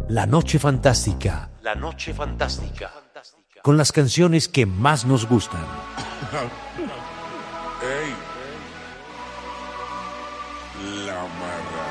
La Noche Fantástica. La Noche Fantástica. Con las canciones que más nos gustan. Ey. La Mara.